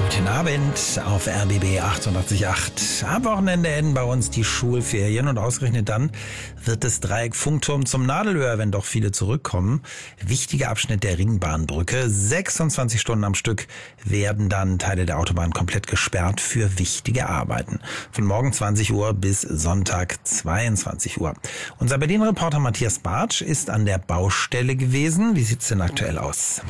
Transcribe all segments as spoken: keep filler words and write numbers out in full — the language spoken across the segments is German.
Guten Abend auf R B B achtundachtzig Komma acht. Am Wochenende enden bei uns die Schulferien und ausgerechnet dann wird das Dreieck Funkturm zum Nadelöhr, wenn doch viele zurückkommen. Wichtiger Abschnitt der Ringbahnbrücke. sechsundzwanzig Stunden am Stück werden dann Teile der Autobahn komplett gesperrt für wichtige Arbeiten. Von morgen zwanzig Uhr bis Sonntag zweiundzwanzig Uhr. Unser Berlin-Reporter Matthias Bartsch ist an der Baustelle gewesen. Wie sieht's denn aktuell aus?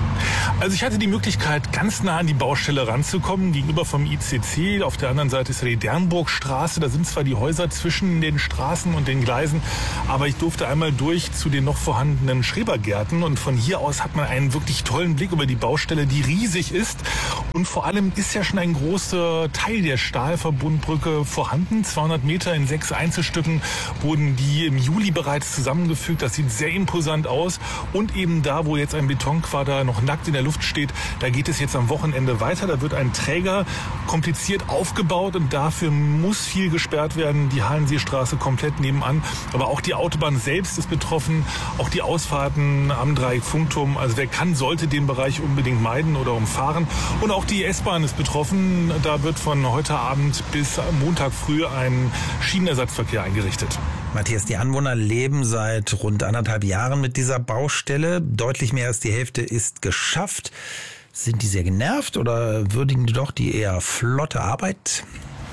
Also ich hatte die Möglichkeit, ganz nah an die Baustelle ranzukommen, gegenüber vom I C C. Auf der anderen Seite ist ja die Dernburgstraße. Da sind zwar die Häuser zwischen den Straßen und den Gleisen, aber ich durfte einmal durch zu den noch vorhandenen Schrebergärten. Und von hier aus hat man einen wirklich tollen Blick über die Baustelle, die riesig ist. Und vor allem ist ja schon ein großer Teil der Stahlverbundbrücke vorhanden. zweihundert Meter in sechs Einzelstücken wurden die im Juli bereits zusammengefügt. Das sieht sehr imposant aus. Und eben da, wo jetzt ein Betonquader noch nackt in der Luft steht, da geht es jetzt am Wochenende weiter. Da wird ein Träger kompliziert aufgebaut und dafür muss viel gesperrt werden. Die Hallenseestraße komplett nebenan. Aber auch die Autobahn selbst ist betroffen. Auch die Ausfahrten am Dreieck Funkturm. Also wer kann, sollte den Bereich unbedingt meiden oder umfahren. Und auch die S-Bahn ist betroffen. Da wird von heute Abend bis Montag früh ein Schienenersatzverkehr eingerichtet. Matthias, die Anwohner leben seit rund anderthalb Jahren mit dieser Baustelle. Deutlich mehr als die Hälfte ist geschafft. Sind die sehr genervt oder würdigen die doch die eher flotte Arbeit?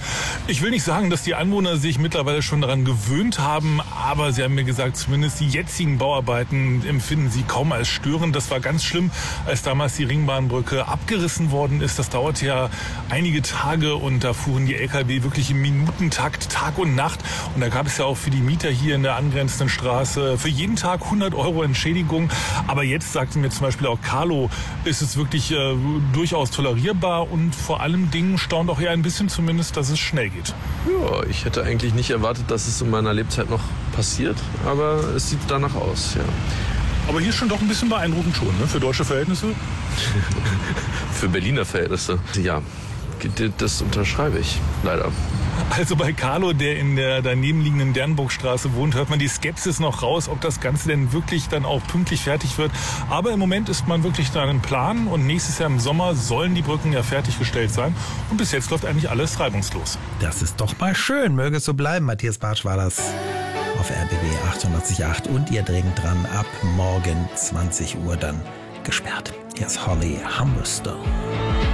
Ich will nicht sagen, dass die Anwohner sich mittlerweile schon daran gewöhnt haben, aber sie haben mir gesagt, zumindest die jetzigen Bauarbeiten empfinden sie kaum als störend. Das war ganz schlimm, als damals die Ringbahnbrücke abgerissen worden ist. Das dauerte ja einige Tage und da fuhren die L K W wirklich im Minutentakt, Tag und Nacht. Und da gab es ja auch für die Mieter hier in der angrenzenden Straße für jeden Tag hundert Euro Entschädigung. Aber jetzt sagte mir zum Beispiel auch Carlo, ist es wirklich äh, durchaus tolerierbar und vor allem Dingen staunt auch eher ein bisschen zumindest, dass es schnell geht. Ja, ich hätte eigentlich nicht erwartet, dass es in meiner Lebzeit noch passiert, aber es sieht danach aus, ja. Aber hier ist schon doch ein bisschen beeindruckend schon, ne? Für deutsche Verhältnisse? Für Berliner Verhältnisse, ja. Das unterschreibe ich, leider. Also bei Carlo, der in der daneben liegenden Dernburgstraße wohnt, hört man die Skepsis noch raus, ob das Ganze denn wirklich dann auch pünktlich fertig wird. Aber im Moment ist man wirklich da im Plan und nächstes Jahr im Sommer sollen die Brücken ja fertiggestellt sein. Und bis jetzt läuft eigentlich alles reibungslos. Das ist doch mal schön. Möge es so bleiben. Matthias Bartsch war das auf R B B achtundachtzig Komma acht und ihr dringt dran, ab morgen zwanzig Uhr dann gesperrt. Hier ist Holly Humberstone.